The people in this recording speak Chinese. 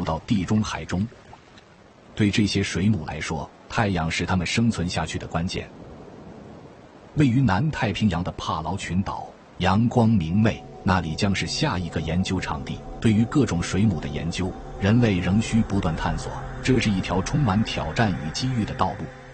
到地中海中。对这些水母来说，太阳是它们生存下去的关键。位于南太平洋的帕劳群岛，阳光明媚，那里将是下一个研究场地。对于各种水母的研究，人类仍需不断探索，这是一条充满挑战与机遇的道路。